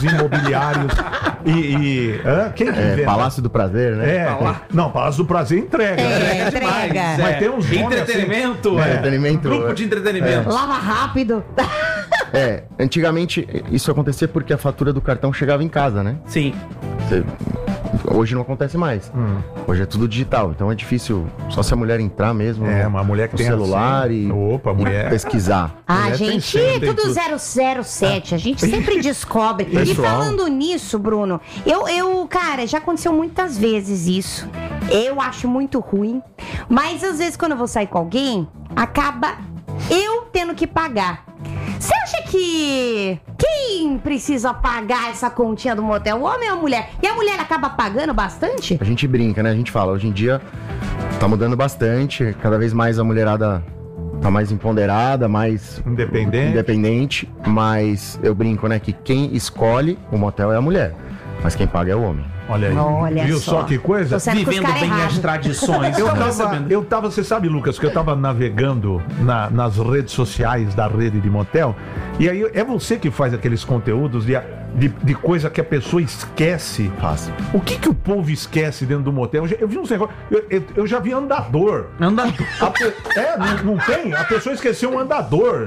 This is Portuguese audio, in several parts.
imobiliários quem que inventa? Palácio do Prazer, né? Não, Palácio do Prazer entrega. Entrega. Mas tem uns entretenimento, Entretenimento. grupo de entretenimento. Lava rápido. Antigamente isso acontecia porque a fatura do cartão chegava em casa, né? Sim. Hoje não acontece mais. Hoje é tudo digital, então é difícil só se a mulher entrar mesmo uma mulher que no tem celular assim. e mulher. pesquisar. Mulher tem Gente, senha, tem tudo tudo. 007, a gente sempre descobre. E Pessoal. falando nisso, Bruno, cara, já aconteceu muitas vezes isso. Eu acho muito ruim, mas às vezes quando eu vou sair com alguém, acaba eu tendo que pagar. Você acha que quem precisa pagar essa continha do motel, o homem ou a mulher? E a mulher acaba pagando bastante? A gente brinca, né? A gente fala, hoje em dia tá mudando bastante, cada vez mais a mulherada tá mais empoderada, mais independente, mas eu brinco, né, que quem escolhe o motel é a mulher, mas quem paga é o homem. Olha aí. Olha Viu só. só que coisa? Vivendo bem as tradições. Eu tava, você sabe, Lucas, que eu tava navegando nas redes sociais da rede de motel, e aí é você que faz aqueles conteúdos de coisa que a pessoa esquece. Faço. O que o povo esquece dentro do motel? Eu vi uns negócios, eu já vi andador. Andador. Não tem? A pessoa esqueceu um andador.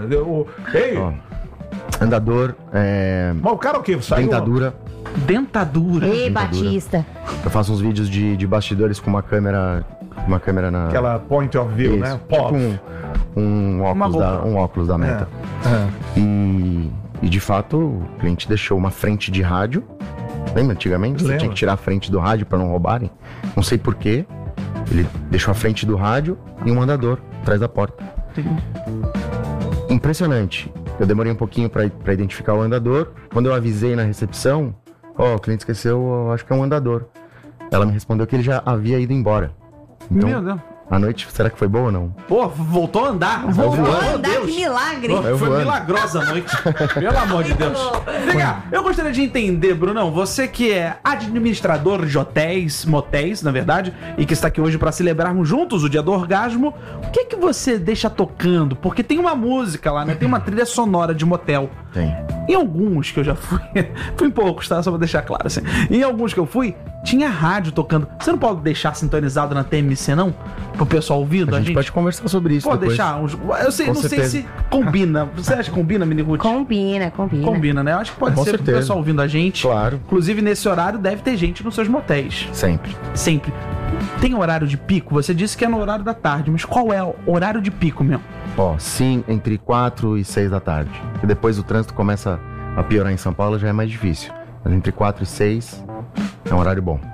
Andador, Mas o cara o quê? Saiu Dentadura. Ei, Batista. Eu faço uns vídeos de bastidores com uma câmera na... aquela point of view, Isso, né? tipo um óculos da Meta. E de fato, o cliente deixou uma frente de rádio. Lembra antigamente? Você tinha que tirar a frente do rádio para não roubarem. Não sei porquê. Ele deixou a frente do rádio e um andador atrás da porta. Impressionante. Eu demorei um pouquinho para identificar o andador. Quando eu avisei na recepção, o cliente esqueceu, eu acho que é um andador. Ela me respondeu que ele já havia ido embora. Então, Meu Deus. a noite, será que foi boa ou não? Pô, voltou a andar. Voltou a andar, que milagre. Foi milagrosa a noite. Pelo amor de Deus. Vem cá, eu gostaria de entender, Brunão, você que é administrador de hotéis, motéis, na verdade, e que está aqui hoje para celebrarmos juntos o dia do orgasmo, o que que você deixa tocando? Porque tem uma música lá, né? Tem uma trilha sonora de motel. Tem. Em alguns que eu já fui, fui em poucos, tá? Só pra deixar claro assim. Em alguns que eu fui, tinha rádio tocando. Você não pode deixar sintonizado na TMC, não? Pro pessoal ouvindo A gente pode conversar sobre isso Pode depois. deixar uns... Eu sei, Com não sei certeza. se combina. Você acha que combina, Mini Ruth? Combina. Combina, né? Eu acho que pode Com ser pro certeza. pessoal ouvindo a gente. Claro. Inclusive, nesse horário, deve ter gente nos seus motéis. Sempre. Sempre. Tem horário de pico? Você disse que é no horário da tarde, mas qual é o horário de pico, meu? Sim, entre 4 e 6 da tarde. E depois o trânsito começa a piorar em São Paulo, já é mais difícil. Mas entre 4 e 6 é um horário bom.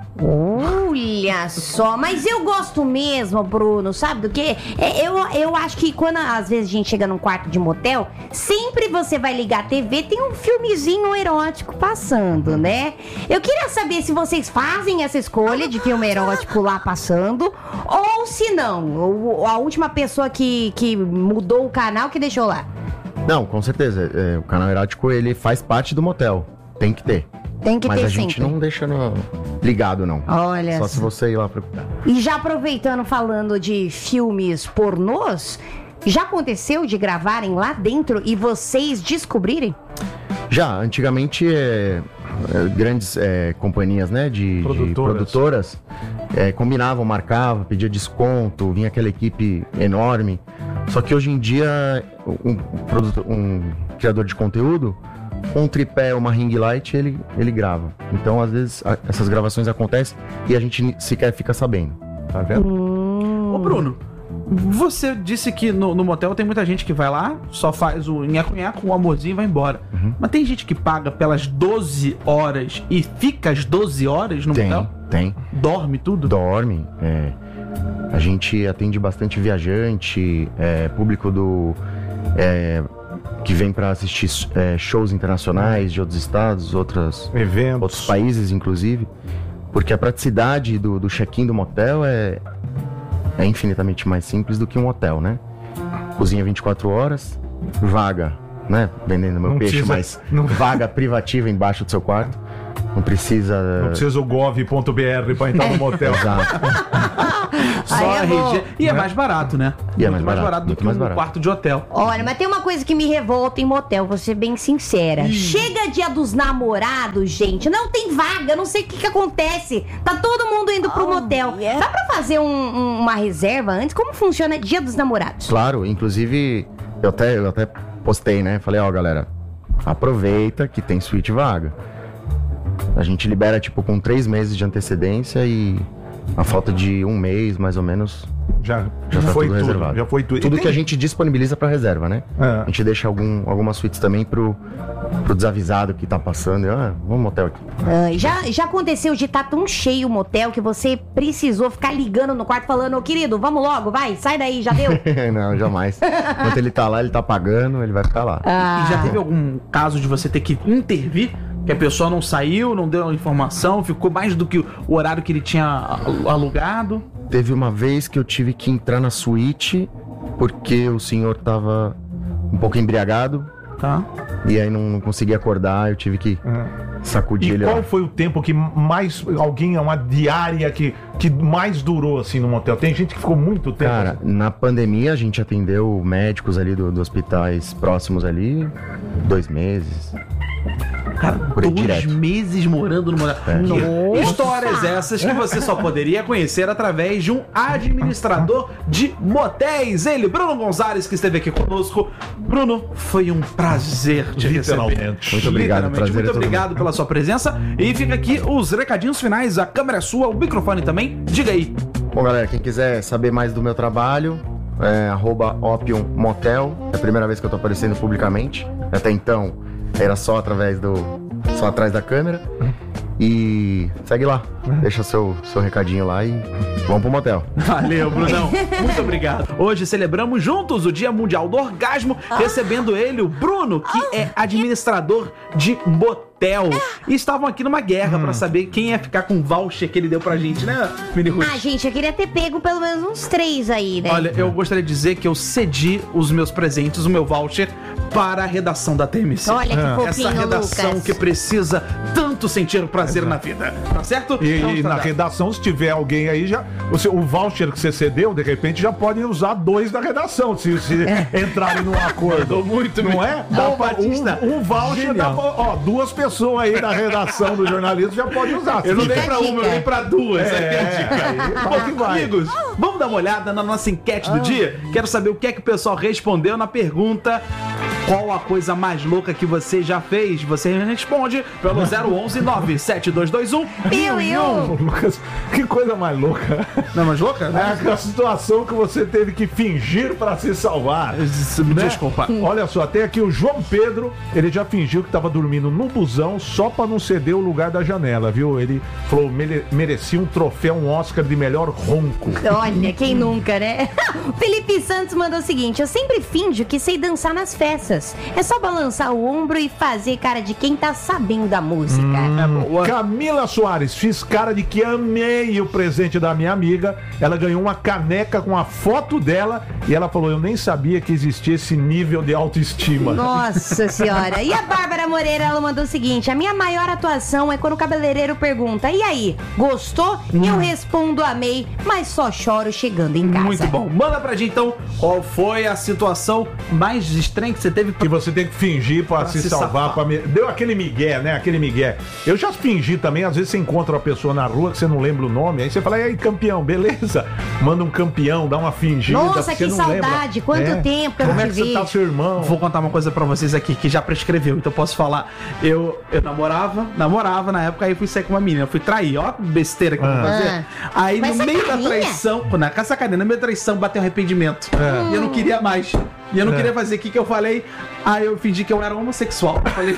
Olha só, mas eu gosto mesmo, Bruno, sabe do quê? Eu acho que quando às vezes a gente chega num quarto de motel, sempre você vai ligar a TV, tem um filmezinho erótico passando, né? Eu queria saber se vocês fazem essa escolha de filme erótico lá passando, ou se não, a última pessoa que mudou o canal que deixou lá. Não, com certeza. O canal erótico, ele faz parte do motel. Tem que ter. Tem que Mas ter a gente sempre. não deixa ligado, não. Olha Só se você ir lá procurar. E já aproveitando, falando de filmes pornôs, já aconteceu de gravarem lá dentro e vocês descobrirem? Já, antigamente, grandes companhias, né, de produtoras combinavam, marcavam, pedia desconto, vinha aquela equipe enorme. Só que hoje em dia, um criador de conteúdo, um tripé, uma ring light, ele grava. Então, às vezes, essas gravações acontecem e a gente sequer fica sabendo. Tá vendo? Ô, Bruno, você disse que no motel tem muita gente que vai lá, só faz o nhaco-nhaco, o amorzinho e vai embora. Mas tem gente que paga pelas 12 horas e fica as 12 horas no motel? Tem. Dorme tudo? Dorme. A gente atende bastante viajante, público que vem para assistir shows internacionais de outros estados, outros países, inclusive. Porque a praticidade do check-in do motel é infinitamente mais simples do que um hotel, né? Cozinha 24 horas, vaga, né? Vendendo meu peixe, mas vaga privativa embaixo do seu quarto. Não precisa o gov.br para entrar no motel. Exato. Só RG. E é mais barato, né? E é muito mais barato do que um quarto de hotel. Olha, mas tem uma coisa que me revolta em motel, vou ser bem sincera. Chega dia dos namorados, gente, não tem vaga, não sei o que acontece. Tá todo mundo indo pro motel. Dá pra fazer uma reserva antes? Como funciona dia dos namorados? Claro, inclusive, eu até postei, né? Falei, galera, aproveita que tem suíte vaga. A gente libera, tipo, com 3 meses de antecedência e a falta de 1 mês, mais ou menos, já tá foi tudo tudo reservado. Já foi tudo. Tudo que a gente disponibiliza pra reserva, né? É. A gente deixa algumas suítes também pro desavisado que tá passando. Vamos motel aqui. Já aconteceu de estar tão cheio o motel que você precisou ficar ligando no quarto falando, ô querido, vamos logo, vai, sai daí, já deu? Não, jamais. Enquanto ele tá lá, ele tá pagando, ele vai ficar lá. E já teve algum caso de você ter que intervir? Que a pessoa não saiu, não deu informação, ficou mais do que o horário que ele tinha alugado? Teve uma vez que eu tive que entrar na suíte porque o senhor tava um pouco embriagado. Tá. E aí não conseguia acordar, eu tive que sacudir E ele qual lá. foi o tempo que mais uma diária que mais durou assim no motel? Tem gente que ficou muito tempo. Cara, assim. na pandemia a gente atendeu médicos ali dos hospitais próximos ali, 2 meses. Cara, Por aí 2 direto. meses morando no motel. Nossa. Histórias essas que você só poderia conhecer através de um administrador de motéis. Ele, Bruno Gonzalez, que esteve aqui conosco. Bruno, foi um prazer te receber. Literalmente. Muito obrigado, prazer Muito é todo obrigado pela sua presença. E fica aqui os recadinhos finais. A câmera é sua, o microfone também. Diga aí. Bom, galera, quem quiser saber mais do meu trabalho, @Opium Motel. É a primeira vez que eu tô aparecendo publicamente. Até então, era só atrás da câmera. E segue lá, deixa seu recadinho lá e vamos pro motel. Valeu, Brunão. Muito obrigado. Hoje celebramos juntos o Dia Mundial do Orgasmo, recebendo ele, o Bruno, que é administrador de motel. E estavam aqui numa guerra pra saber quem ia ficar com o voucher que ele deu pra gente, né, Mini Ruth? Gente, eu queria ter pego pelo menos uns 3 aí, né? Olha, eu gostaria de dizer que eu cedi os meus presentes, o meu voucher, para a redação da TMC. Olha que fofinho, Essa redação Lucas. que precisa tanto sentir prazer na vida. Tá certo? E Vamos na tratar. redação, se tiver alguém aí, o voucher que você cedeu, de repente já podem usar 2 da redação, se entrarem num acordo. Muito Não bem. é? Dá Batista. Um voucher dá Genial. pra, 2 pessoas aí da redação do jornalismo já podem usar. Eu não Fica dei pra a uma, eu dica. dei pra 2. É, Essa aqui é a dica. aí, vai que Bom, vai. amigos, vamos dar uma olhada na nossa enquete do dia? Quero saber o que é que o pessoal respondeu na pergunta: qual a coisa mais louca que você já fez? Você responde pelo 011 97221 Piu. Lucas, que coisa mais louca. Não é mais louca? É aquela situação que você teve que fingir pra se salvar. Né? Desculpa. Olha só, tem aqui o João Pedro, ele já fingiu que tava dormindo no busão só pra não ceder o lugar da janela, viu? Ele falou, merecia um troféu, um Oscar de melhor ronco. Olha, quem nunca, né? O Felipe Santos mandou o seguinte: eu sempre finjo que sei dançar nas festas. É só balançar o ombro e fazer cara de quem tá sabendo da música. Camila Soares, fiz cara de que amei o presente da minha amiga. Ela ganhou uma caneca com a foto dela e ela falou, eu nem sabia que existia esse nível de autoestima. Nossa senhora. E a Bárbara Moreira, ela mandou o seguinte: a minha maior atuação é quando o cabeleireiro pergunta, e aí, gostou? E eu respondo, amei, mas só choro chegando em casa. Muito bom. Manda pra gente então qual foi a situação mais estranha que você teve Que você tem que fingir pra se salvar. safar. Deu aquele migué, né? Aquele migué. Eu já fingi também, às vezes você encontra uma pessoa na rua que você não lembra o nome, aí você fala, e aí, campeão, beleza? Manda um campeão, dá uma fingida. Nossa, porque que você não saudade, lembra. quanto tempo que eu Como não é te que você vi. tá, seu irmão? Vou contar uma coisa pra vocês aqui que já prescreveu, então eu posso falar. Eu namorava na época, aí fui sair com uma menina, fui trair, ó, besteira que eu vou fazer. Aí Mas no meio da sacaninha? traição, na sacaninha, no meio da traição, bateu arrependimento. E eu não queria mais. E eu não queria fazer. O que eu falei? Aí eu fingi que eu era homossexual. Eu falei.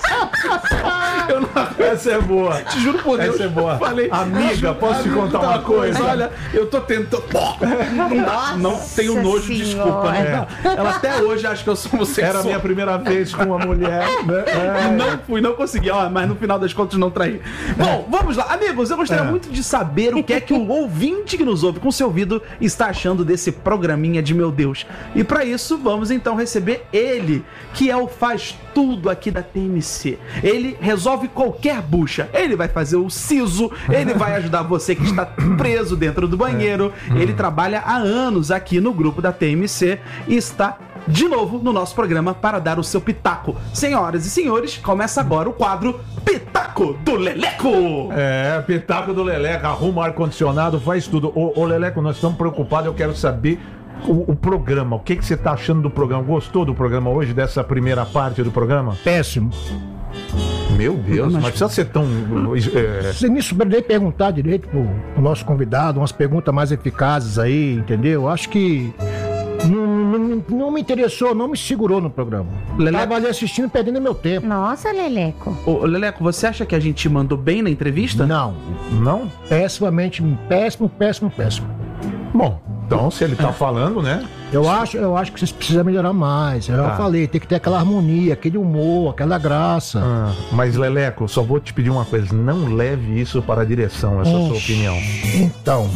Eu não. Essa é boa. Te juro por Deus. Essa é boa. Falei, Amiga, posso te contar uma coisa? Olha, eu tô tentando. Não dá, não tenho nojo, Senhora. desculpa. Não dá. Ela até hoje acha que eu sou homossexual. Era a minha primeira vez com uma mulher, né? Não consegui, mas no final das contas não traí. Bom, vamos lá. Amigos, eu gostaria muito de saber o que é que o ouvinte que nos ouve com seu ouvido está achando desse programinha de meu Deus. E pra isso, vamos então receber ele, que é o faz tudo aqui da TMC. Ele resolve resolve qualquer bucha. Ele vai fazer o siso, ele vai ajudar você que está preso dentro do banheiro. Ele trabalha há anos aqui no grupo da TMC e está de novo no nosso programa para dar o seu pitaco. Senhoras e senhores, começa agora o quadro Pitaco do Leleco. Pitaco do Leleco, arruma ar-condicionado, faz tudo. Ô Leleco, nós estamos preocupados, eu quero saber o programa. O que você está achando do programa? Gostou do programa hoje, dessa primeira parte do programa? Péssimo. Meu Deus, mas precisa ser tão... Você me poderia perguntar direito pro nosso convidado, umas perguntas mais eficazes aí, entendeu? Acho que não me interessou, não me segurou no programa. Tava ali assistindo, perdendo meu tempo. Nossa, Leleco. Ô, Leleco, você acha que a gente mandou bem na entrevista? Não. Não? Pessimamente, péssimo. Bom, então se ele tá falando, né? Eu acho que vocês precisam melhorar mais. Eu já falei, tem que ter aquela harmonia, aquele humor, aquela graça. Mas, Leleco, eu só vou te pedir uma coisa. Não leve isso para a direção, essa sua opinião. Então...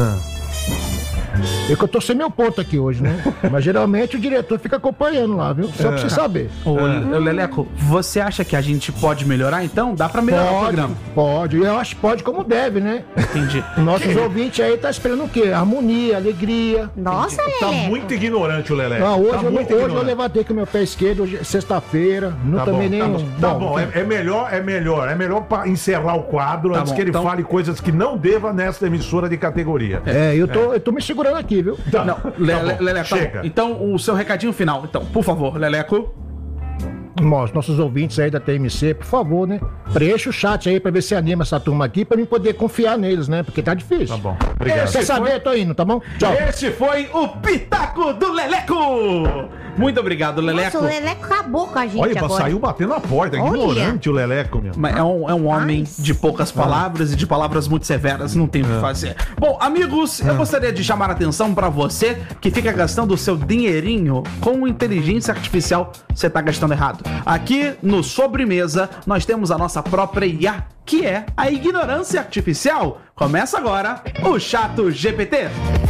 É que eu tô sem meu ponto aqui hoje, né? Mas geralmente o diretor fica acompanhando lá, viu? Só pra você saber. Ô, Leleco, você acha que a gente pode melhorar então? Dá pra melhorar o programa? Pode. Eu acho que pode como deve, né? Entendi. Nossos ouvintes aí tá esperando o quê? Harmonia, alegria. Nossa, Leleco. Tá muito ignorante o Leleco. Não, hoje, tá hoje eu levantei com o meu pé esquerdo, hoje é sexta-feira. Não tomei nenhum. Tá bom, é melhor pra encerrar o quadro antes que ele fale coisas que não deva nesta emissora de categoria. Eu tô me segurando aqui, viu? Não, Leleco, chega. Então, o seu recadinho final. Então, por favor, Leleco. Nossos ouvintes aí da TMC, por favor, né? Preencha o chat aí pra ver se anima essa turma aqui, pra mim poder confiar neles, né? Porque tá difícil. Tá bom. Obrigado. Quer saber? Tô indo, tá bom? Tchau. Esse foi o Pitaco do Leleco. Muito obrigado, Leleco. Nossa, o Leleco acabou com a gente. Olha, agora. saiu batendo na porta. Ignorante o Leleco, meu. Mas é um homem de poucas palavras e de palavras muito severas, não tem o que fazer. Bom, amigos, eu gostaria de chamar a atenção pra você que fica gastando o seu dinheirinho com inteligência artificial. Você tá gastando errado. Aqui no Sobremesa, nós temos a nossa própria IA, que é a ignorância artificial. Começa agora o Chato GPT.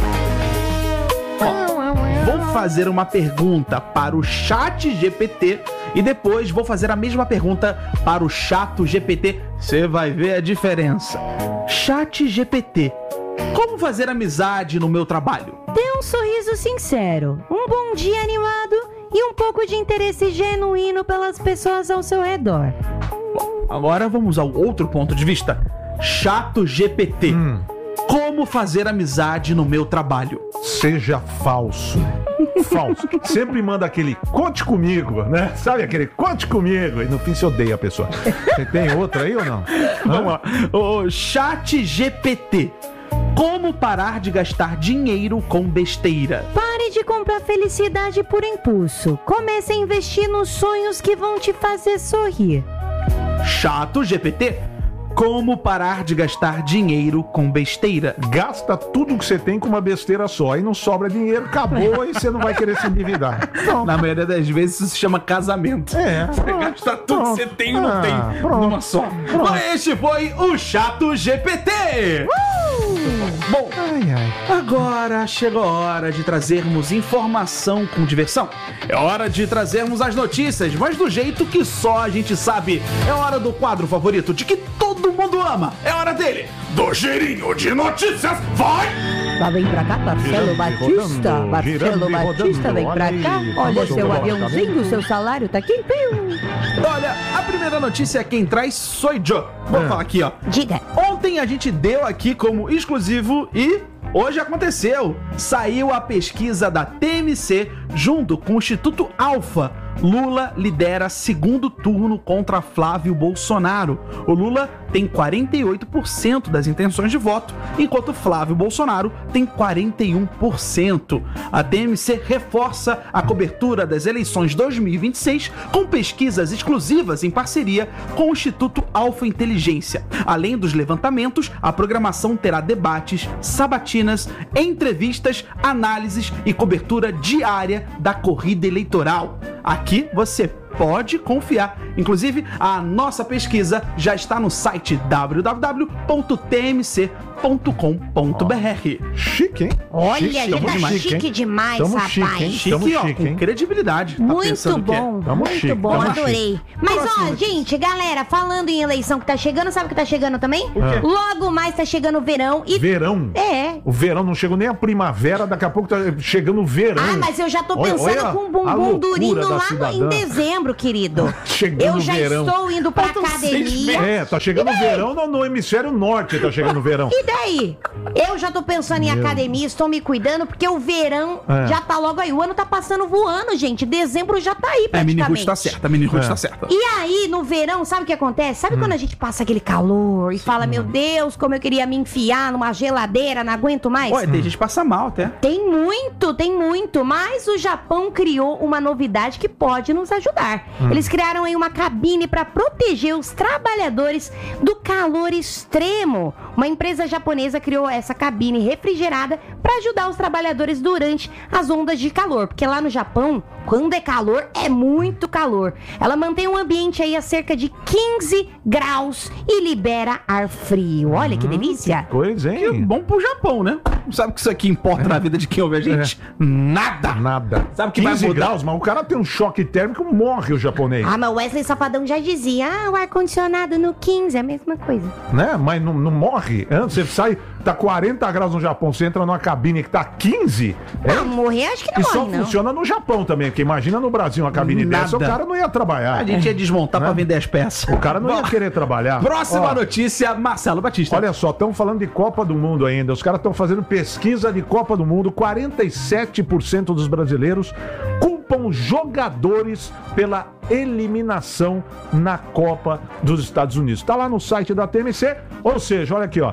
Vou fazer uma pergunta para o Chat GPT e depois vou fazer a mesma pergunta para o Chato GPT. Você vai ver a diferença. Chat GPT. Como fazer amizade no meu trabalho? Dê um sorriso sincero, um bom dia animado e um pouco de interesse genuíno pelas pessoas ao seu redor. Bom, agora vamos ao outro ponto de vista. Chato GPT. Como fazer amizade no meu trabalho? Seja falso. Falso. Sempre manda aquele conte comigo, né? Sabe aquele conte comigo? E no fim você odeia a pessoa. Você tem outra aí ou não? Vamos lá. O Chat GPT. Como parar de gastar dinheiro com besteira? Pare de comprar felicidade por impulso. Comece a investir nos sonhos que vão te fazer sorrir. Chato GPT. Como parar de gastar dinheiro com besteira? Gasta tudo que você tem com uma besteira só. Aí não sobra dinheiro, acabou e você não vai querer se endividar. Na maioria das vezes isso se chama casamento. Você gasta tudo que você tem e não tem numa só. Este foi o Chato GPT. Bom, agora chegou a hora de trazermos informação com diversão. É hora de trazermos as notícias, mas do jeito que só a gente sabe. É hora do quadro favorito de que todo mundo ama. É hora dele, do Girinho de Notícias. Vai! Lá vem pra cá, Marcelo Batista. Marcelo Batista, vem pra cá. Olha seu aviãozinho, seu salário tá aqui. Olha, a primeira notícia quem traz sou eu. Vou falar aqui, ó. Diga. Ontem a gente deu aqui como exclusivo e hoje aconteceu. Saiu a pesquisa da TMC junto com o Instituto Alfa. Lula lidera segundo turno contra Flávio Bolsonaro. O Lula tem 48% das intenções de voto, enquanto Flávio Bolsonaro tem 41%. A TMC reforça a cobertura das eleições 2026 com pesquisas exclusivas em parceria com o Instituto Alfa Inteligência. Além dos levantamentos, a programação terá debates, sabatinas, entrevistas, análises e cobertura diária da corrida eleitoral. Aqui você pode confiar. Inclusive, a nossa pesquisa já está no site www.tmc.com.br. Chique, hein? Olha, Chique, ele tamo tá chique, chique hein? demais, Tamo rapaz. chique, hein? Chique, Tamo ó, chique, com hein? credibilidade. Tá Muito pensando que é. bom, Tamo muito chique, bom, tamo adorei. Mas Próxima ó, notícia. gente, galera, falando em eleição que tá chegando, sabe o que tá chegando também? quê? Logo mais tá chegando o verão e... Verão. É. O verão não chegou nem a primavera, daqui a pouco tá chegando o verão. Ah, mas eu já tô Olha- pensando olha com um a bumbum loucura durinho da lá em cidadã. dezembro, querido. Chegando Eu o já verão. estou indo pra Faltam 6 academia. É, tá chegando o verão no hemisfério norte, tá chegando o verão. E daí? Eu já tô pensando em academia, estou me cuidando, porque o verão É. já tá logo aí. O ano tá passando voando, gente. Dezembro já tá aí, É, a Mini praticamente. Ruth tá certa, a Mini Ruth É. tá certa. E aí, no verão, sabe o que acontece? Sabe quando a gente passa aquele calor e fala, meu Deus, como eu queria me enfiar numa geladeira, não aguento mais? Olha, tem gente que passa mal até. Tem muito, mas o Japão criou uma novidade que pode nos ajudar. Eles criaram aí uma cabine para proteger os trabalhadores do calor extremo. Uma empresa japonesa criou essa cabine refrigerada para ajudar os trabalhadores durante as ondas de calor, porque lá no Japão, quando é calor, é muito calor. Ela mantém o ambiente aí a cerca de 15 graus e libera ar frio. Olha que delícia! Coisa, Que hein? bom pro Japão, né? Sabe que isso aqui importa na vida de quem ouve a gente? Nada. Nada. Sabe o que vai 15 mudar? graus, mas o cara tem um choque térmico, morre o japonês. Ah, mas o Wesley Safadão já dizia, o ar-condicionado no 15 é a mesma coisa. Né? Mas não morre. Você sai, tá 40 graus no Japão, você entra numa cabine que tá 15. Não, morrer acho que E não só morre, não. funciona no Japão também, porque imagina no Brasil uma cabine Nada. dessa, o cara não ia trabalhar. A gente ia desmontar pra vender as peças. O cara não ia querer trabalhar. Próxima Ó, notícia, Marcelo Batista. Olha só, estão falando de Copa do Mundo ainda. Os caras estão fazendo pesquisa de Copa do Mundo. 47% dos brasileiros culpam jogadores pela eliminação na Copa dos Estados Unidos. Tá lá no site da TMC. Ou seja, olha aqui, ó.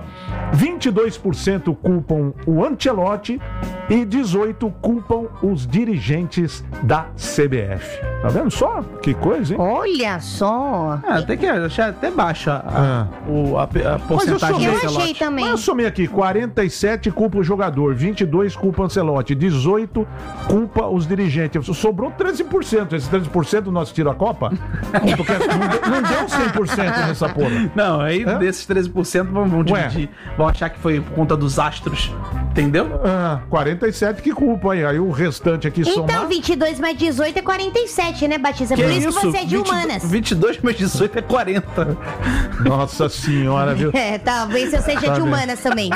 22% culpam o Ancelotti e 18% culpam os dirigentes da CBF. Tá vendo só? Que coisa, hein? Olha só. Até que achar até baixa a porcentagem Eu do achei Ancelotti. também. Mas eu somei aqui, 47 culpa o jogador, 22 culpa o Ancelotti, 18 culpa os dirigentes. Sobrou 13%. Esse 13% nós tira a Copa? Porque não deu 100% nessa porra. Não, aí Hã? desses 13% vão dividir. Vão achar que foi por conta dos astros. Entendeu? 47 que culpa aí. Aí o restante aqui Então, somar. 22 mais 18 é 47, né, Batista? Por isso que você é de humanas. 22 mais 18 é 40. Nossa senhora, viu? É, talvez eu seja de vendo? humanas também.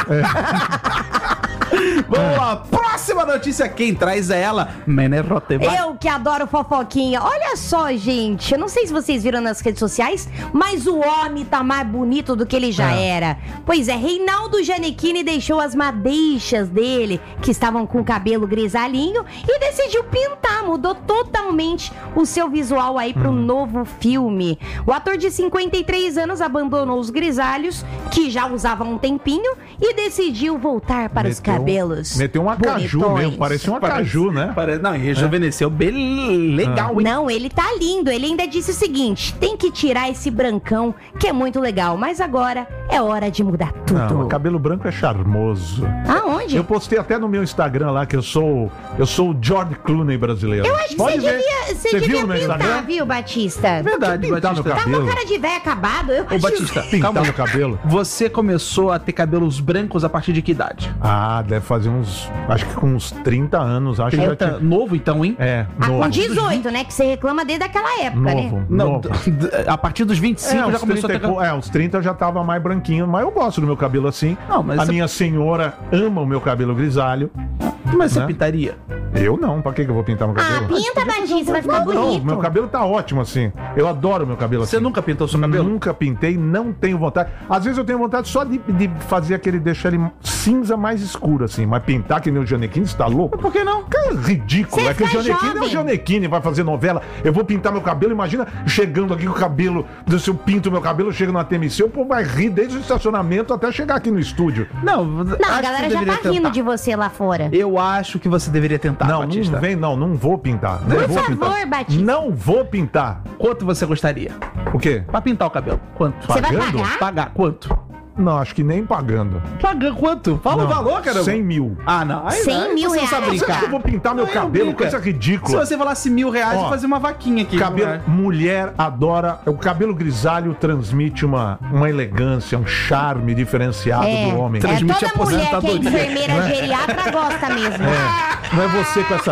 Vamos lá, próxima notícia. Quem traz é ela, Mene Roteva. Eu que adoro fofoquinha. Olha só, gente. Eu não sei se vocês viram nas redes sociais, mas o homem tá mais bonito do que ele já era. Pois é, Reinaldo Gianecchini deixou as madeixas dele, que estavam com o cabelo grisalhinho, e decidiu pintar. Mudou totalmente o seu visual aí para um novo filme. O ator de 53 anos abandonou os grisalhos, que já usava há um tempinho, e decidiu voltar para os cabelos. Meteu um acaju bonitões. mesmo, parecia um acaju, né? Não, e rejuvenesceu bem legal, hein? Não, ele tá lindo. Ele ainda disse o seguinte: tem que tirar esse brancão, que é muito legal. Mas agora é hora de mudar tudo. Não, cabelo branco é charmoso. Aonde? Eu postei até no meu Instagram lá que eu sou o George Clooney brasileiro. Eu acho que você devia viu no meu pintar, Instagram? viu, Batista? Verdade, Pintar no Batista. Tá cabelo. com cara de velho acabado. Eu Ô, acho Batista, Pintar calma. no cabelo. Você começou a ter cabelos brancos a partir de que idade? Ah, deve fazer acho que com uns 30 anos, acho que já tinha. Novo, então, hein? É, Ah, novo. com 18, né? Que você reclama desde aquela época, né? Novo, Não, novo. a partir dos 25 já uns começou a 30 ter... uns 30 eu já tava mais branquinho, mas eu gosto do meu cabelo assim. Não, mas a você- minha senhora ama o meu cabelo grisalho. Mas você né? pintaria? Eu não, pra que eu vou pintar meu Ah, cabelo? pinta, Batista, vai ficar Não, bonito. meu cabelo tá ótimo assim. Eu adoro meu cabelo Você assim. nunca pintou seu cabelo? Nunca pintei, não tenho vontade. Às vezes eu tenho vontade só de fazer aquele, deixar ele cinza mais escuro, assim. Mas pintar que nem o Gianecchini, você tá louco? Por que não? Cara, ridículo. Você É que o fica Gianecchini é o jovem. Gianecchini, vai fazer novela. Eu vou pintar meu cabelo, imagina chegando aqui com o cabelo. Se eu pinto meu cabelo, eu chego na TMC, o povo vai rir desde o estacionamento até chegar aqui no estúdio. Não, Não, a galera já tá rindo de você lá fora. Eu acho que você deveria tentar, não, Batista. não vem, não vou pintar. Não Por vou favor, pintar. Batista. Não vou pintar. Quanto você gostaria? O quê? Pra pintar o cabelo? Quanto? Você vai pagando? pagar? Pagar, quanto? Não, acho que nem pagando. Pagando quanto? Fala o valor, cara. 100 mil. Ah, não. Aí, 100 mil você não sabe reais. Você acha que eu vou pintar meu cabelo? Coisa Se ridícula. você falasse R$1.000, eu fazia uma vaquinha aqui. Cabelo, mulher adora. O cabelo grisalho transmite uma elegância, um charme diferenciado do homem. Toda mulher que é aposentadoria. enfermeira geriatra gosta mesmo. Não é você com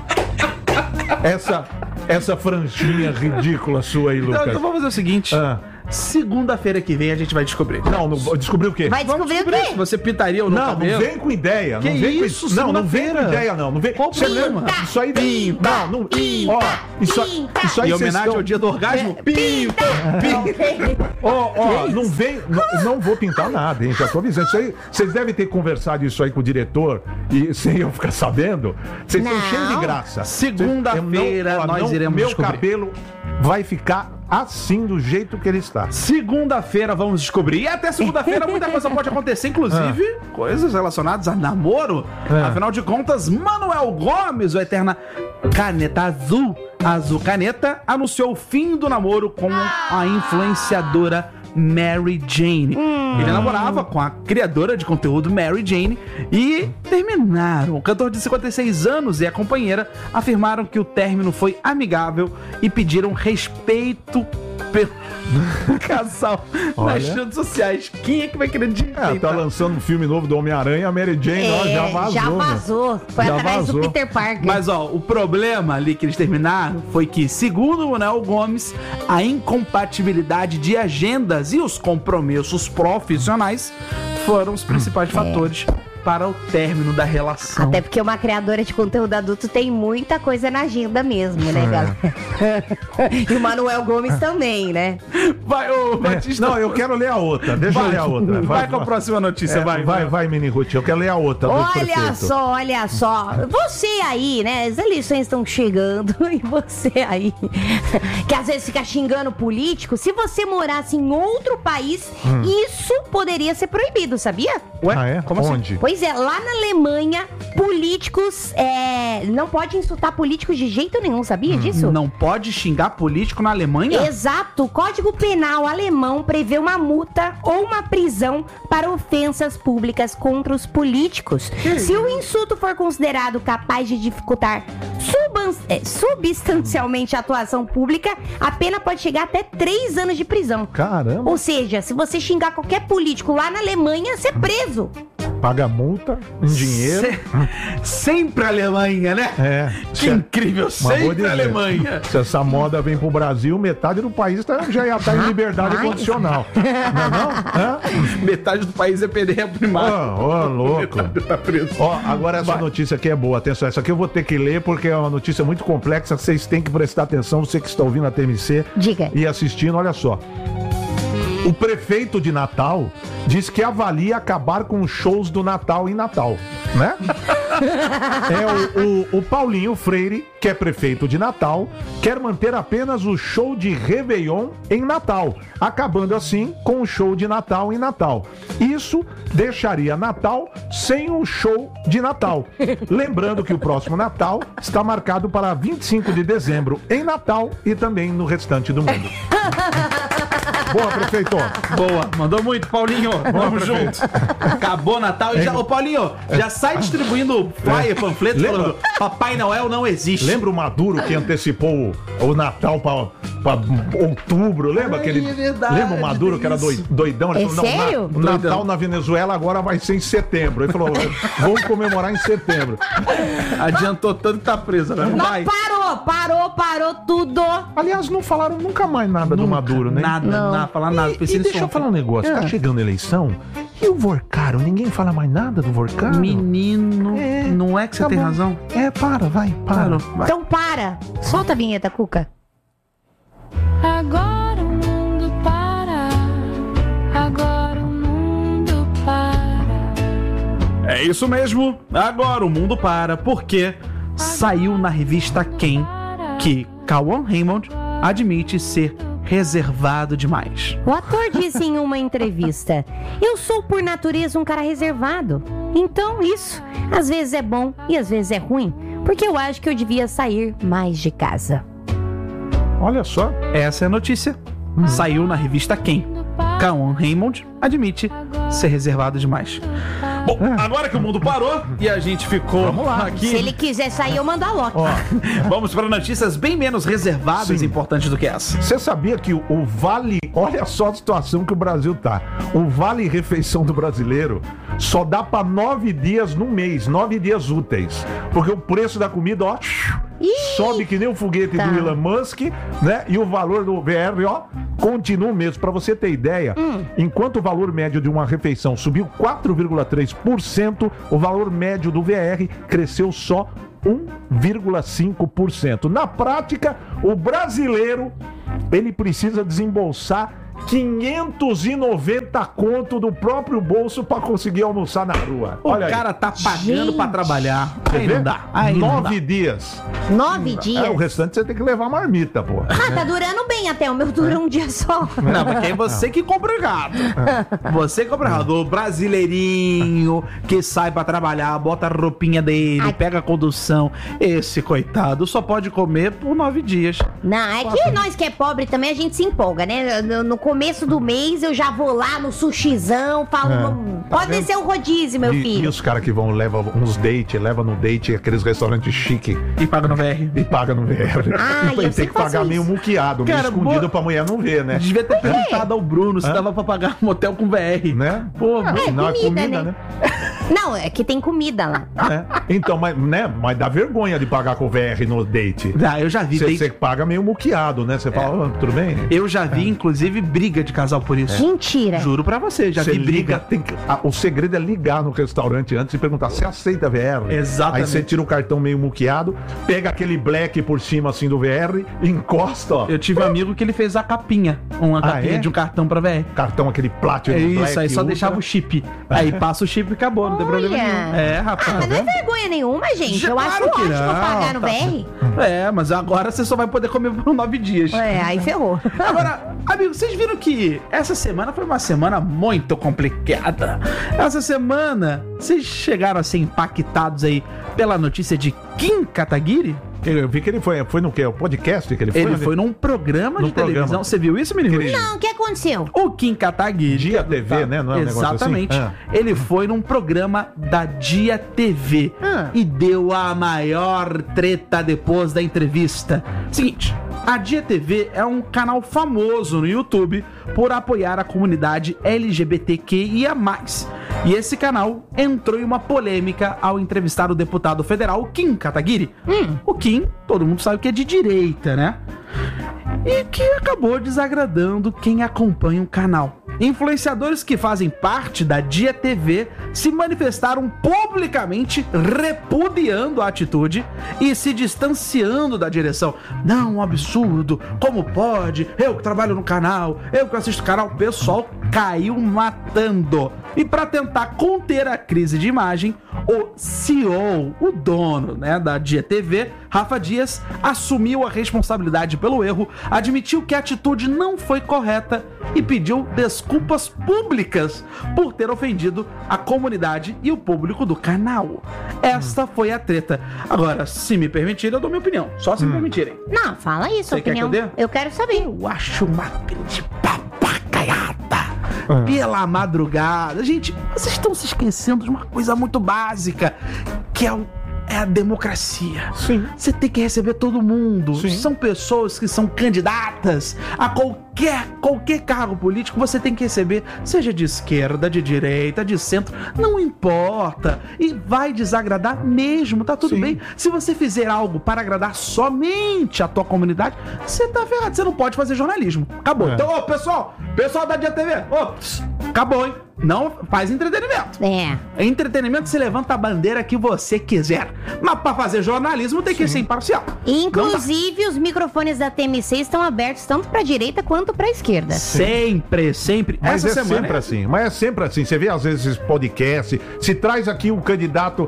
essa franjinha ridícula sua aí, Lucas. Então vamos fazer o seguinte. Segunda-feira que vem a gente vai descobrir. Não, descobrir o quê? Vai descobrir o Se quê? você pintaria ou não Não cabelo. vem com ideia. Que não vem isso, com, não vem com segunda-feira? ideia, não. Não vem. Qual o Você problema? lembra? Isso aí vem. Não. Ó, isso aí Em vocês homenagem estão- ao dia do orgasmo, pinta! Ó, não vem. Não vou pintar nada, hein? Já tô avisando. Isso aí, vocês devem ter conversado isso aí com o diretor e sem eu ficar sabendo. Vocês estão Não. cheios de graça. Segunda-feira Eu nós iremos Meu descobrir. cabelo vai ficar assim, do jeito que ele está. Segunda-feira vamos descobrir. E até segunda-feira muita coisa pode acontecer, inclusive coisas relacionadas a namoro. Afinal de contas, Manuel Gomes, o eterna caneta azul caneta, anunciou o fim do namoro com a influenciadora Mary Jane. Ele namorava com a criadora de conteúdo Mary Jane e terminaram. O cantor de 56 anos e a companheira afirmaram que o término foi amigável e pediram respeito pelo casal nas redes sociais. Quem é que vai querer respeitar? Tá lançando um filme novo do Homem-Aranha, a Mary Jane ó, já vazou. Já né? vazou. Foi Já atrás vazou. do Peter Parker. Mas ó, o problema ali que eles terminaram foi que, segundo o Manuel Gomes, a incompatibilidade de agendas e os compromissos profissionais foram os principais fatores para o término da relação. Até porque uma criadora de conteúdo adulto tem muita coisa na agenda mesmo, né, galera? E o Manuel Gomes também, né? Vai, ô Batista. Não, eu quero ler a outra. Deixa eu ler a outra. Vai com a próxima notícia, vai, Mini Ruth. Eu quero ler a outra. do prefeito. Olha só. Você aí, né? As eleições estão chegando e você aí, que às vezes fica xingando político, se você morasse em outro país, isso poderia ser proibido, sabia? Ué, Ah, é? como assim? Onde? Pois é, lá na Alemanha, políticos não pode insultar políticos de jeito nenhum, sabia disso? Não pode xingar político na Alemanha? Exato, o Código Penal alemão prevê uma multa ou uma prisão para ofensas públicas contra os políticos. Se o insulto for considerado capaz de dificultar substancialmente a atuação pública, a pena pode chegar até 3 anos de prisão. Caramba. Ou seja, se você xingar qualquer político lá na Alemanha, você é preso. Paga multa em dinheiro. Sempre a Alemanha, né? É. Que incrível, Mas vou sempre dizer, a Alemanha. Se essa moda vem pro Brasil, metade do país já ia estar em liberdade condicional. Não? Metade do país é PDR primário. Ô, louco. Metade tá preso. Ó, agora essa notícia aqui é boa. Atenção, essa aqui eu vou ter que ler porque é uma notícia muito complexa. Vocês têm que prestar atenção, você que está ouvindo a TMC Diga. e assistindo, olha só. O prefeito de Natal diz que avalia acabar com os shows do Natal em Natal, né? O Paulinho Freire, que é prefeito de Natal, quer manter apenas o show de Réveillon em Natal, acabando assim com o show de Natal em Natal. Isso deixaria Natal sem o show de Natal. Lembrando que o próximo Natal está marcado para 25 de dezembro em Natal e também no restante do mundo. Boa, prefeito. Boa, mandou muito, Paulinho. Vamos junto. Acabou o Natal e já. Ô, Paulinho, já sai distribuindo flyer, panfletos Lembra? falando Papai Noel não existe. Lembra o Maduro que antecipou o Natal para outubro? Lembra aquele? É verdade, Lembra o Maduro que era doidão? Ele É falou, sério? o Natal na Venezuela agora vai ser em setembro. Ele falou, vamos comemorar em setembro. Adiantou tanto que tá preso, né? Vai. Parou tudo. Aliás, não falaram nunca mais nada do Maduro, né? Nada, falar nada. E Pensei nisso deixa eu ontem. falar um negócio, tá chegando a eleição e o Vorcaro, ninguém fala mais nada do Vorcaro? Menino, não é que você Tá tem bom. razão? Vai. Parou, vai. Então para. Solta a vinheta, Cuca. Agora o mundo para. Agora o mundo para. É isso mesmo. Agora o mundo para, porque saiu na revista Quem que Cauã Raymond admite ser reservado demais. O ator disse em uma entrevista: eu sou por natureza um cara reservado. Então isso, às vezes é bom e às vezes é ruim, porque eu acho que eu devia sair mais de casa. Olha só. Essa é a notícia. Saiu na revista Quem. Cauã Raymond admite ser reservado demais. Bom, agora que o mundo parou e a gente ficou aqui... Se ele quiser sair, eu mando a Loki. Vamos para notícias bem menos reservadas e importantes do que essa. Você sabia que o Vale... Olha só a situação que o Brasil tá. O Vale Refeição do brasileiro só dá para 9 dias no mês, 9 dias úteis. Porque o preço da comida, ó... sobe que nem o foguete do Elon Musk, né? E o valor do VR, ó, continua o mesmo. Para você ter ideia, enquanto o valor médio de uma refeição subiu 4,3%, o valor médio do VR cresceu só 1,5%. Na prática, o brasileiro, ele precisa desembolsar 590 conto do próprio bolso pra conseguir almoçar na rua. Olha aí. O cara tá pagando pra trabalhar. Aí não dá. 9 dias. 9 dias? O restante você tem que levar marmita, pô. Tá durando bem até. O meu dura um dia só. Não, porque é você que compra errado. Você compra errado. O brasileirinho que sai pra trabalhar, bota a roupinha dele, pega a condução. Esse coitado só pode comer por 9 dias. Não, é que nós que é pobre também, a gente se empolga, né? No começo do mês eu já vou lá no sushizão, falo, pode descer o rodízio, meu filho. E os caras que levam uns dates, levam no date aqueles restaurantes chique. E paga no VR. E paga no VR. E tem que pagar meio muqueado, meio escondido pra mulher não ver, né? Devia ter perguntado ao Bruno se dava pra pagar um motel com VR. Né? Pô, não é comida, né? Não, é que tem comida lá. Então, mas dá vergonha de pagar com o VR no date. Eu já vi. Você paga meio muqueado, né? Você fala, tudo bem? Eu já vi, inclusive, briga de casal por isso. Mentira. Juro pra você, já vi briga. O segredo é ligar no restaurante antes e perguntar, você aceita VR? Exatamente. Aí você tira o cartão meio muqueado, pega aquele black por cima assim do VR, encosta, ó. Eu tive um amigo que ele fez a capinha. Uma capinha de um cartão pra VR. Cartão, aquele Platinum Black. Isso, aí só deixava o chip. Aí passa o chip e acabou, não tem problema nenhum. Rapaz. Mas não é vergonha nenhuma, gente. Eu acho ótimo pagar no VR. Mas agora você só vai poder comer por 9 dias. Aí ferrou. Agora, amigo, vocês viram que essa semana foi uma semana muito complicada. Essa semana, vocês chegaram a ser impactados aí pela notícia de Kim Kataguiri? Eu vi que ele foi no quê? O podcast que ele foi? Ele foi num programa de televisão. Você viu isso, menino? Não, o que aconteceu? O Kim Kataguiri. Dia TV, né? Não é um exatamente. Negócio assim? Ele foi num programa da Dia TV e deu a maior treta depois da entrevista. Seguinte, a Dia TV é um canal famoso no YouTube por apoiar a comunidade LGBTQIA+. E esse canal entrou em uma polêmica ao entrevistar o deputado federal Kim Kataguiri. O Kim, todo mundo sabe que é de direita, né? E que acabou desagradando quem acompanha o canal. Influenciadores que fazem parte da Dia TV se manifestaram publicamente repudiando a atitude e se distanciando da direção. Não, um absurdo, como pode? Eu que trabalho no canal, eu que assisto o canal, o pessoal caiu matando. E para tentar conter a crise de imagem, o CEO, o dono, né, da Dia TV, Rafa Dias, assumiu a responsabilidade pelo erro, admitiu que a atitude não foi correta e pediu desculpas públicas por ter ofendido a comunidade e o público do canal. Esta foi a treta. Agora, se me permitirem, eu dou minha opinião. Só se me permitirem. Não, fala isso, Você quer opinião. que eu dê? Eu quero saber. Eu acho uma grande papagaiada. Pela madrugada. Gente, vocês estão se esquecendo de uma coisa muito básica, que é a democracia. Sim. Você tem que receber todo mundo. Sim. São pessoas que são candidatas a qualquer cargo político. Você tem que receber, seja de esquerda, de direita, de centro, não importa. E vai desagradar mesmo, tá tudo bem. Se você fizer algo para agradar somente a tua comunidade, você tá ferrado. Você não pode fazer jornalismo. Acabou. Então, pessoal da Dia TV, acabou, hein? Não faz entretenimento. Entretenimento, você levanta a bandeira que você quiser. Mas pra fazer jornalismo tem que ser imparcial. Inclusive, os microfones da TMC estão abertos tanto pra direita quanto pra esquerda. Sempre. Mas é sempre assim. Mas é sempre assim. Você vê às vezes esse podcast, se traz aqui o candidato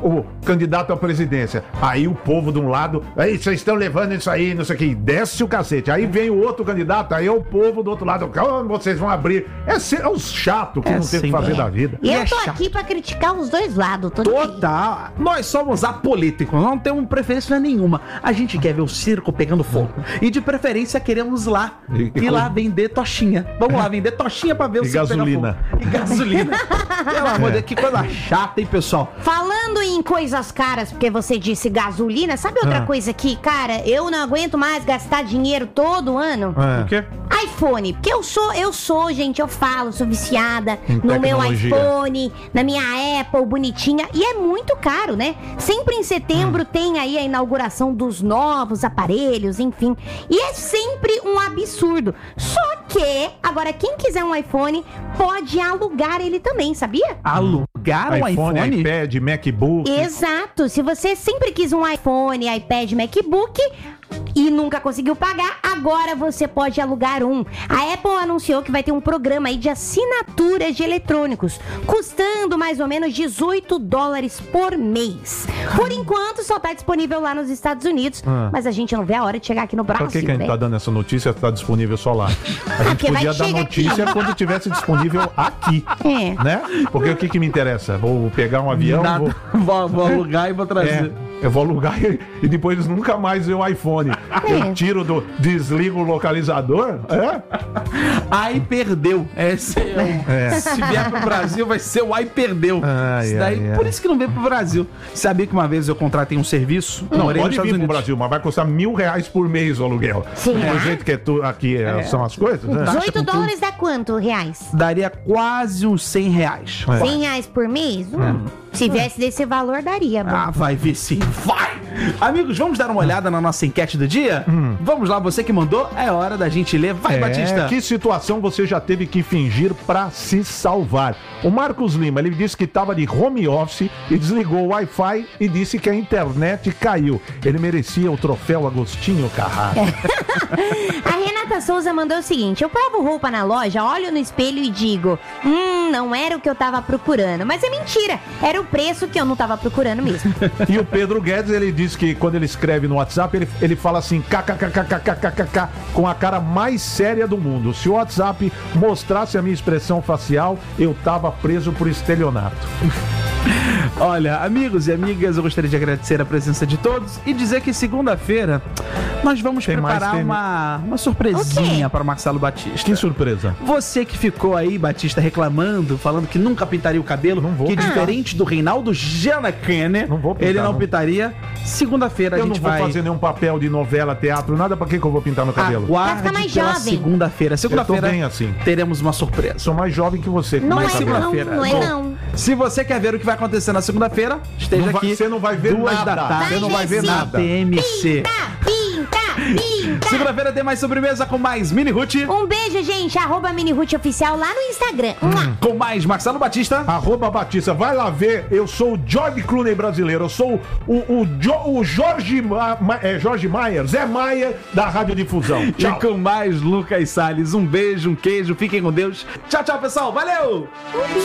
à presidência. Aí o povo de um lado, aí vocês estão levando isso aí, não sei o que, desce o cacete. Aí vem o outro candidato, aí é o povo do outro lado, vocês vão abrir. É o chato que não tem o que fazer da vida. E eu é tô chato. aqui pra criticar os dois lados. Total. Nós somos apolíticos, não temos preferência nenhuma. A gente quer ver o circo pegando fogo. E de preferência queremos lá. Ir lá vender tochinha. Vamos lá vender tochinha pra ver o E circo gasolina. pegar fogo. E gasolina. Pelo amor de Deus, que coisa chata, hein, pessoal? Falando em coisas caras, porque você disse gasolina, sabe outra coisa que, cara, eu não aguento mais gastar dinheiro todo ano? É. O quê? iPhone, porque eu sou, gente, eu falo, sou viciada Em no meu tecnologia. iPhone, na minha Apple bonitinha, e é muito caro, né? Sempre em setembro tem aí a inauguração dos novos aparelhos, enfim, e é sempre um absurdo. Só que, agora, quem quiser um iPhone pode alugar ele também, sabia? Alugar um iPhone, iPhone? iPad, MacBook. Exato, se você sempre quis um iPhone, iPad, MacBook e nunca conseguiu pagar, agora você pode alugar um. A Apple anunciou que vai ter um programa aí de assinaturas de eletrônicos, custando mais ou menos $18 por mês. Por enquanto só tá disponível lá nos Estados Unidos, mas a gente não vê a hora de chegar aqui no Brasil, Por que a gente né? tá dando essa notícia? Tá disponível só lá. A gente porque vai podia dar chegar notícia aqui. quando tivesse disponível aqui. É. Né? Porque o que me interessa? Vou pegar um avião, Nada. Vou alugar e vou trazer. eu vou alugar e depois nunca mais ver o iPhone. Eu tiro desligo o localizador. Ai, perdeu. Esse Se vier pro Brasil, vai ser o ai, perdeu. Ai, Isso daí, ai, ai. por isso que não veio pro Brasil. Sabia que uma vez eu contratei um serviço? Não, morei nos pode Estados vir pro Unidos. Brasil, mas vai custar R$1.000 por mês o aluguel. Sim. Do jeito que aqui são as coisas, né? $18 dá quanto reais? Daria quase uns R$100. É. R$100 por mês? Se viesse desse valor, daria. Bom. Ah, vai ver sim, vai! Amigos, vamos dar uma olhada na nossa enquete do dia? Vamos lá, você que mandou, é hora da gente ler. Vai, Batista! Que situação você já teve que fingir pra se salvar? O Marcos Lima, ele disse que estava de home office e desligou o Wi-Fi e disse que a internet caiu. Ele merecia o troféu Agostinho Carrara. A Renata Souza mandou o seguinte: eu provo roupa na loja, olho no espelho e digo, não era o que eu tava procurando. Mas é mentira, era o preço que eu não tava procurando mesmo. E o Pedro Guedes, ele diz que quando ele escreve no WhatsApp, ele fala assim, kkkkkkkk, com a cara mais séria do mundo. Se o WhatsApp mostrasse a minha expressão facial, eu tava preso por estelionato. Olha, amigos e amigas, eu gostaria de agradecer a presença de todos e dizer que segunda-feira nós vamos preparar uma surpresinha para Marcelo Batista. Que surpresa. Você que ficou aí, Batista, reclamando, falando que nunca pintaria o cabelo, Não vou que pintar. diferente do Reinaldo Giannakenner, Não vou pintar, ele não não. pintaria. Segunda-feira a Eu não gente vou vai... fazer nenhum papel de novela, teatro, nada. Pra que eu vou pintar meu cabelo? Aguarde Pra ficar mais pela jovem. segunda-feira. Segunda-feira Eu tô bem assim. teremos uma surpresa. Sou mais jovem que você. Não Mas é não, segunda-feira. não é Bom, não. Se você quer ver o que vai acontecer na segunda-feira, esteja Não vai- aqui. você não vai ver 2 nada. da tarde. Você não vai ver sim. nada. TMC. Pinta. Segunda-feira tem mais sobremesa com mais Mini Ruth, Um beijo, gente. @MiniRuth Oficial lá no Instagram. com mais Marcelo Batista. @ Batista, vai lá ver. Eu sou o George Clooney brasileiro. Eu sou o Jorge Maier, Zé Maier da Radiodifusão. E Tchau. com mais Lucas Salles. Um beijo, um queijo. Fiquem com Deus. Tchau, tchau, pessoal. Valeu!